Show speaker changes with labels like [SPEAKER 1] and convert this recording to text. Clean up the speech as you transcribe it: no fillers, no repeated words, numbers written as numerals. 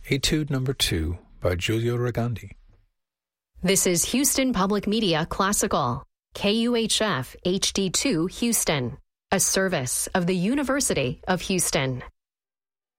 [SPEAKER 1] Etude Number 2 by Giulio Regandi.
[SPEAKER 2] This is Houston Public Media Classical, KUHF HD2 Houston, a service of the University of Houston.